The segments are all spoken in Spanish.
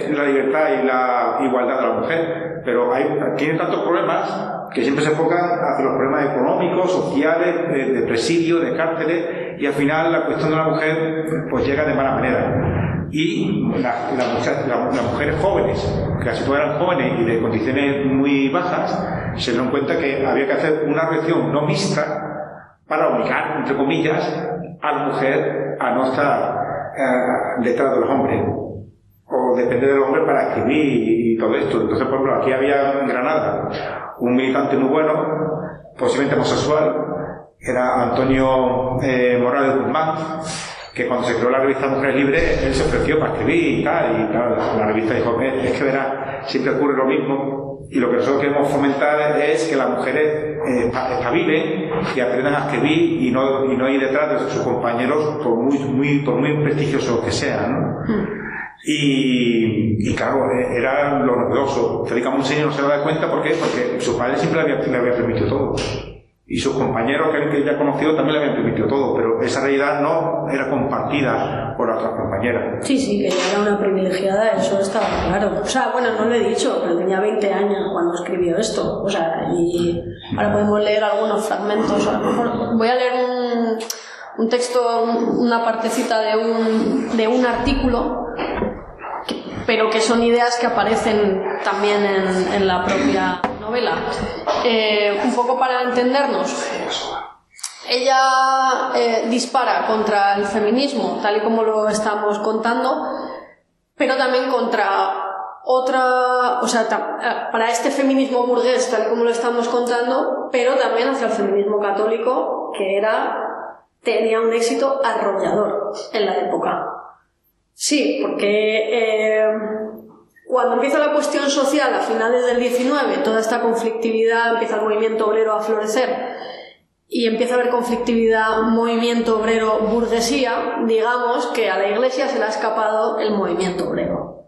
la libertad y la igualdad de la mujer, pero tiene tantos problemas que siempre se enfocan hacia los problemas económicos, sociales, de presidio, de cárceles, y al final la cuestión de la mujer pues llega de mala manera. Y las mujeres jóvenes, casi todas eran jóvenes y de condiciones muy bajas, se dieron cuenta que había que hacer una relación no mixta para obligar, entre comillas, a la mujer a no estar detrás de los hombres o depender del hombre para escribir y todo esto. Entonces, por ejemplo, aquí había en Granada un militante muy bueno, posiblemente homosexual, era Antonio Morales Guzmán, que cuando se creó la revista Mujeres Libres, él se ofreció para escribir y tal, y claro, la revista dijo, es que verás, siempre ocurre lo mismo, y lo que nosotros queremos fomentar es que las mujeres espabilen y aprendan a escribir y no ir detrás de sus compañeros por muy prestigiosos que sean, ¿no? Y claro, era lo novedoso. Federica Montseny no se da cuenta porque su padre siempre le había permitido todo. Y sus compañeros que ella conoció también le habían permitido todo, pero esa realidad no era compartida por otras compañeras. Sí, que ella era una privilegiada, eso estaba claro. O sea, bueno, no lo he dicho, pero tenía 20 años cuando escribió esto. O sea, y ahora podemos leer algunos fragmentos. A lo mejor voy a leer un texto, una partecita de un artículo, pero que son ideas que aparecen también en la propia novela. Un poco para entendernos, ella dispara contra el feminismo, tal y como lo estamos contando, pero también contra otra, o sea, para este feminismo burgués, tal y como lo estamos contando, pero también hacia el feminismo católico, que tenía un éxito arrollador en la época. Sí, porque cuando empieza la cuestión social a finales del 19, toda esta conflictividad, empieza el movimiento obrero a florecer y empieza a haber conflictividad, movimiento obrero, burguesía, digamos que a la Iglesia se le ha escapado el movimiento obrero.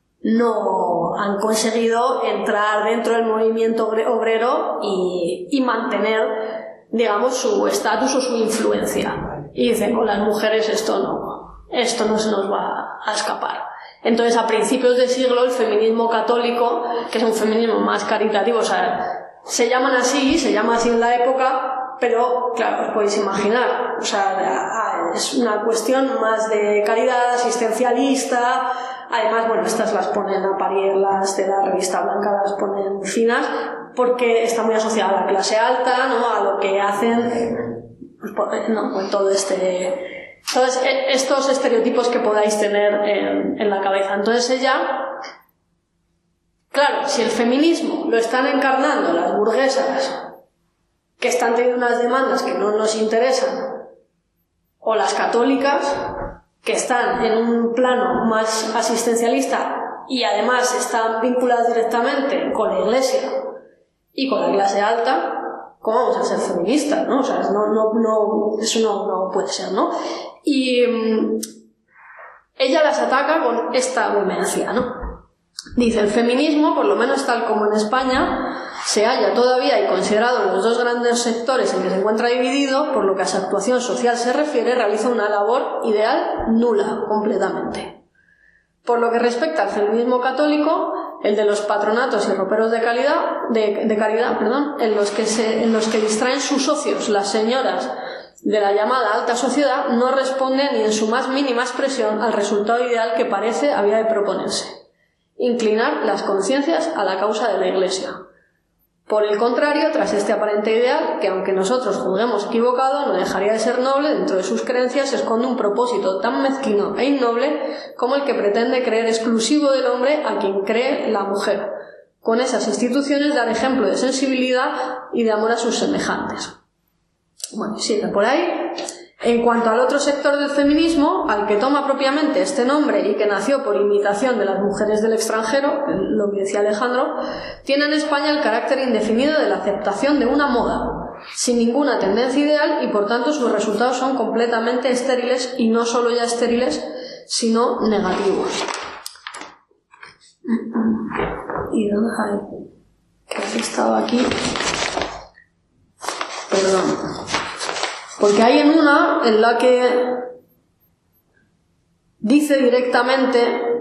No han conseguido entrar dentro del movimiento obrero y mantener, digamos, su estatus o su influencia. Y dicen, con las mujeres esto no se nos va a escapar. Entonces, a principios de siglo, el feminismo católico, que es un feminismo más caritativo, o sea, se llama así en la época, pero, claro, os podéis imaginar, o sea, es una cuestión más de caridad, asistencialista. Además, bueno, estas las ponen a parir, las de la revista Blanca las ponen finas, porque está muy asociada a la clase alta, ¿no? A lo que hacen, con todo todos estos estereotipos que podáis tener en la cabeza. Entonces ella, claro, si el feminismo lo están encarnando las burguesas, que están teniendo unas demandas que no nos interesan, o las católicas, que están en un plano más asistencialista y además están vinculadas directamente con la Iglesia y con la clase alta, ¿cómo vamos a ser feministas, no? O sea, eso no puede ser, ¿no? Y ella las ataca con esta vehemencia, ¿no? Dice, el feminismo, por lo menos tal como en España, se halla todavía y considerado en los dos grandes sectores en que se encuentra dividido, por lo que a su actuación social se refiere, realiza una labor ideal nula, completamente. Por lo que respecta al feminismo católico, el de los patronatos y roperos de caridad, en los que distraen sus socios, las señoras de la llamada alta sociedad, no responde ni en su más mínima expresión al resultado ideal que parece había de proponerse: inclinar las conciencias a la causa de la Iglesia. Por el contrario, tras este aparente ideal, que aunque nosotros juzguemos equivocado, no dejaría de ser noble, dentro de sus creencias se esconde un propósito tan mezquino e innoble como el que pretende creer exclusivo del hombre a quien cree la mujer. Con esas instituciones dar ejemplo de sensibilidad y de amor a sus semejantes. Bueno, sigue por ahí. En cuanto al otro sector del feminismo, al que toma propiamente este nombre y que nació por imitación de las mujeres del extranjero, lo que decía Alejandro, tiene en España el carácter indefinido de la aceptación de una moda, sin ninguna tendencia ideal, y por tanto sus resultados son completamente estériles, y no solo ya estériles, sino negativos. ¿Y dónde hay? Que has estado aquí. Perdón. Porque hay en una en la que dice directamente